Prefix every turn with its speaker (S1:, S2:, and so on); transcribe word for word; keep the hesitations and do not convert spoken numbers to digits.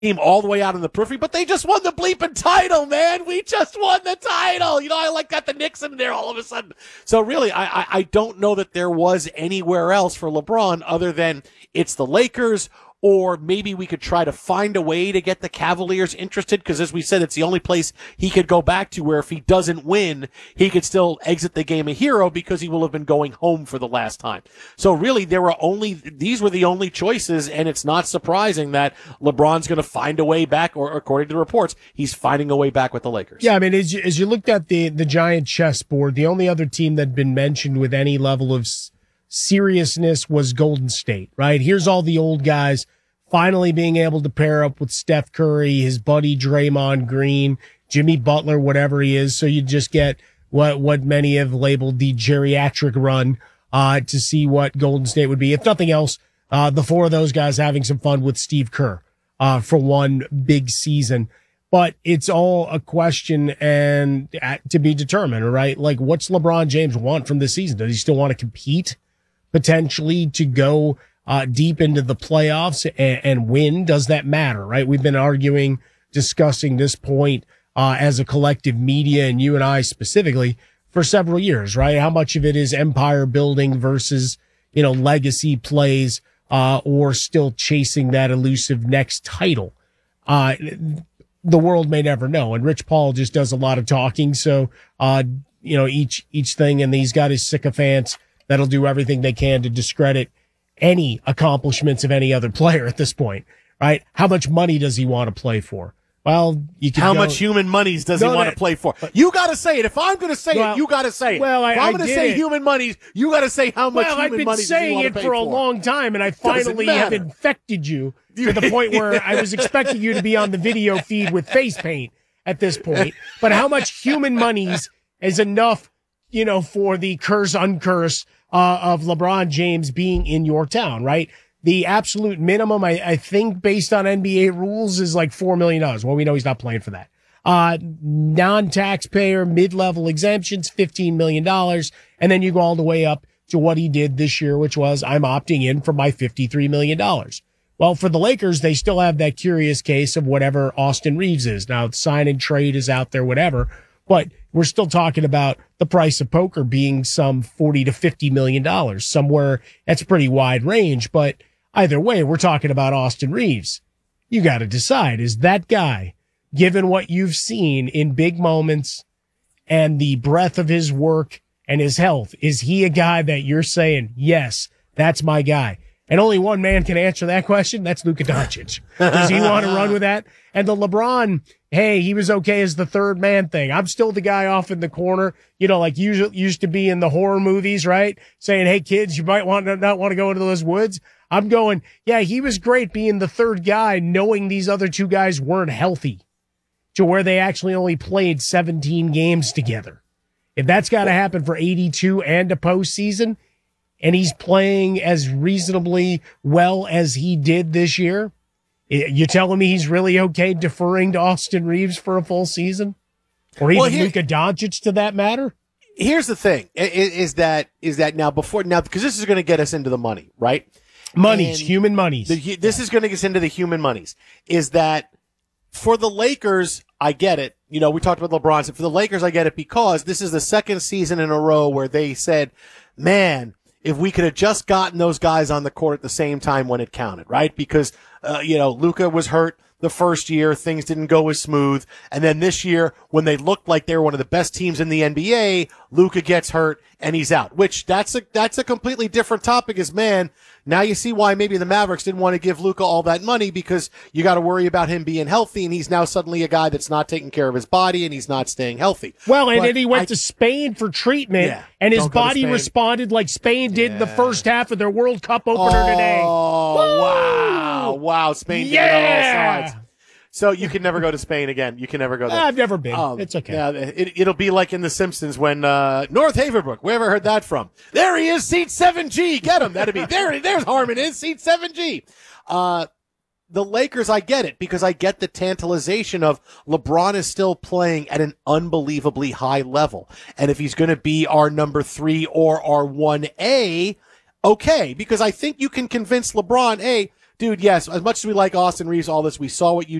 S1: team all the way out in the periphery, but they just won the bleeping title, man. We just won the title. You know, I like got the Knicks in there all of a sudden. So really, I, I, I don't know that there was anywhere else for LeBron other than it's the Lakers, or maybe we could try to find a way to get the Cavaliers interested, because as we said, it's the only place he could go back to where if he doesn't win, he could still exit the game a hero because he will have been going home for the last time. So really, there were only, these were the only choices, and it's not surprising that LeBron's going to find a way back, or according to the reports, he's finding a way back with the Lakers.
S2: Yeah, I mean, as you, as you looked at the, the giant chessboard, the only other team that had been mentioned with any level of seriousness was Golden State, right? Here's all the old guys finally being able to pair up with Steph Curry, his buddy Draymond Green, Jimmy Butler, whatever he is. So you just get what, what many have labeled the geriatric run, uh, to see what Golden State would be. If nothing else, uh, the four of those guys having some fun with Steve Kerr, uh, for one big season. But it's all a question and uh, to be determined, right? Like, what's LeBron James want from this season? Does he still want to compete? Potentially to go uh, deep into the playoffs and, and win? Does that matter, right? We've been arguing, discussing this point uh, as a collective media, and you and I specifically, for several years, right? How much of it is empire building versus, you know, legacy plays, uh, or still chasing that elusive next title? Uh, the world may never know. And Rich Paul just does a lot of talking. So, uh, you know, each, each thing, and he's got his sycophants that'll do everything they can to discredit any accomplishments of any other player at this point, right? How much money does he want to play for? Well, you can
S1: How
S2: go,
S1: much human monies does
S2: no,
S1: he want
S2: that,
S1: to play for? You got to say it. If I'm going to say
S2: well,
S1: it, you got to say it.
S2: Well, I,
S1: if I'm
S2: I
S1: going to
S2: did
S1: say
S2: it.
S1: human monies, you got to say how much
S2: well,
S1: human
S2: I've been
S1: money does he
S2: saying
S1: want
S2: it
S1: to pay
S2: for a
S1: for.
S2: long time, and I finally
S1: matter.
S2: have infected you to the point where I was expecting you to be on the video feed with face paint at this point. But how much human monies is enough, you know, for the curse uncurse uh, of LeBron James being in your town, right? The absolute minimum, I, I think, based on N B A rules, is like four million dollars. Well, we know he's not playing for that. Uh, non-taxpayer, mid-level exemptions, fifteen million dollars. And then you go all the way up to what he did this year, which was, I'm opting in for my fifty-three million dollars. Well, for the Lakers, they still have that curious case of whatever Austin Reeves is. Now, sign and trade is out there, whatever. But we're still talking about the price of poker being some forty to fifty million dollars. Somewhere that's a pretty wide range. But either way, we're talking about Austin Reeves. You got to decide, is that guy, given what you've seen in big moments and the breadth of his work and his health, is he a guy that you're saying, yes, that's my guy? And only one man can answer that question. That's Luka Doncic. Does he want to run with that? And the LeBron, hey, he was okay as the third man thing. I'm still the guy off in the corner, you know, like usually used to be in the horror movies, right? Saying, hey, kids, you might want to not want to go into those woods. I'm going, yeah, he was great being the third guy, knowing these other two guys weren't healthy, to where they actually only played seventeen games together. If that's got to happen for eighty-two and a postseason, and he's playing as reasonably well as he did this year, you telling me he's really okay deferring to Austin Reeves for a full season? Or even well, here, Luka Doncic, to that matter?
S1: Here's the thing, is, is that is that now before, now, because this is going to get us into the money, right?
S2: Monies, and human monies.
S1: The, this is going to get us into the human monies, is that for the Lakers, I get it. You know, we talked about LeBron. So for the Lakers, I get it because this is the second season in a row where they said, man, if we could have just gotten those guys on the court at the same time when it counted, right? Because, uh, you know, Luka was hurt the first year. Things didn't go as smooth. And then this year, when they looked like they were one of the best teams in the N B A, Luka gets hurt and he's out, which that's a, that's a completely different topic is, man, now you see why maybe the Mavericks didn't want to give Luka all that money because you got to worry about him being healthy, and he's now suddenly a guy that's not taking care of his body and he's not staying healthy.
S2: Well, and
S1: but
S2: then he went
S1: I,
S2: to Spain for treatment,
S1: yeah,
S2: and his body responded like Spain did
S1: yeah.
S2: in the first half of their World Cup opener
S1: oh,
S2: today.
S1: Oh, wow. Wow. Spain did
S2: yeah.
S1: it on all sides. So you can never go to Spain again. You can never go there.
S2: I've never been.
S1: Um,
S2: it's okay.
S1: Yeah, it, it'll be like in The Simpsons when uh, North Haverbrook. Wherever heard that from? There he is, seat seven G. Get him. That'd be there. There's Harmon is seat seven G. Uh, the Lakers, I get it because I get the tantalization of LeBron is still playing at an unbelievably high level, and if he's going to be our number three or our one A, okay, because I think you can convince LeBron, hey, dude, yes, as much as we like Austin Reeves, all this, we saw what you